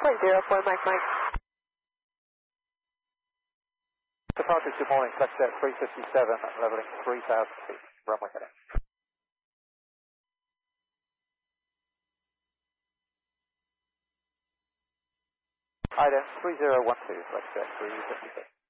point Mike Mike. Departure, good morning, flex jet 357, leveling 3,000 feet, runway heading. Item 3012, flex jet 357.